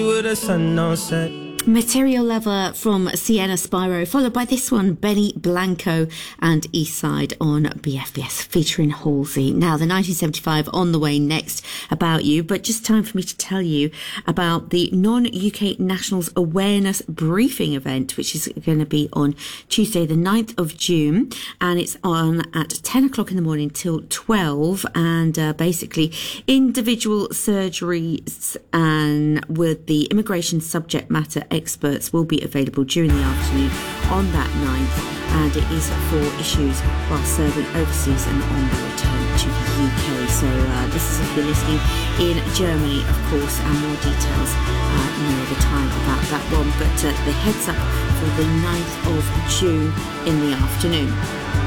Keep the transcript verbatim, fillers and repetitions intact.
with a sun all set. Material Lover from Sienna Spyro, followed by this one, Benny Blanco and Eastside on B F B S featuring Halsey. Now, the nineteen seventy-five on the way next, About You, but just time for me to tell you about the Non-U K Nationals Awareness Briefing event, which is going to be on Tuesday the ninth of June, and it's on at ten o'clock in the morning till twelve, and uh, basically individual surgeries and with the immigration subject matter experts will be available during the afternoon on that ninth, and it is for issues while serving overseas and on the return to the U K. So uh, this is if you're listening in Germany, of course, and more details uh, near the time about that one. But uh, the heads up for the ninth of June in the afternoon.